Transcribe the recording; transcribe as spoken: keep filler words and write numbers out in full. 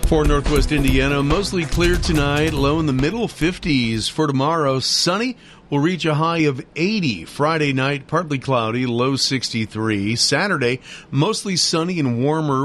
For Northwest Indiana, mostly clear tonight, low in the middle fifties. For tomorrow, sunny, will reach a high of eighty. Friday night, partly cloudy, low sixty-three. Saturday, mostly sunny and warmer.